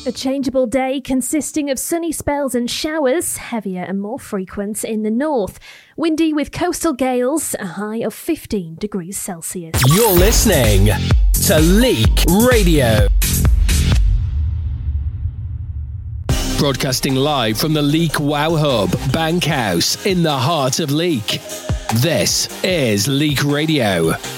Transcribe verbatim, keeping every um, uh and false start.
A changeable day consisting of sunny spells and showers, heavier and more frequent in the north. Windy with coastal gales, a high of fifteen degrees Celsius. You're listening to Leek Radio. Broadcasting live from the Leek Wow Hub, Bankhouse, in the heart of Leek. This is Leek Radio.